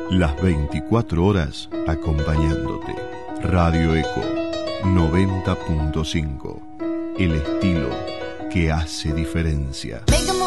Las 24 horas acompañándote. Radio Eco 90.5. El estilo que hace diferencia.